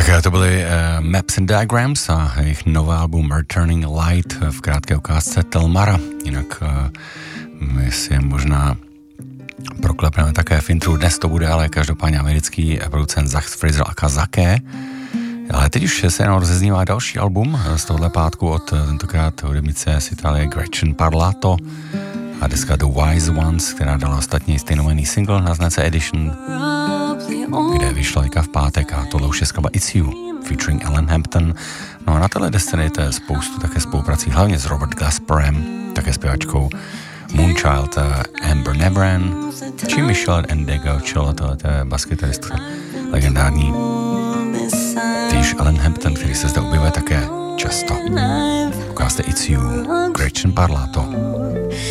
To byly Maps and Diagrams a jejich nový album Returning Light v krátké ukázce Telmara. Jinak my si je možná proklepneme také v intru. Dnes to bude ale každopádně americký producent Zach Fraser a Kazake. Ale teď už se jenom rozeznívá další album z tohohle pátku od tentokrát hudebnice z Itálie Gretchen Parlato a deska The Wise Ones, která dala ostatní stejnojmenný single na značce Edition, kde vyšla v pátek, a tohle už je skladba It's You featuring Alan Hampton. No a na téhle desce je spoustu také spoluprací, hlavně s Robert Glasperem, také zpěvačkou Moonchild Amber Nebran, či Michelle Endegochel, tohle je baskytaristka legendární. Týž Alan Hampton, který se zde objevuje také často. Ukázte It's You, Gretchen Parlato.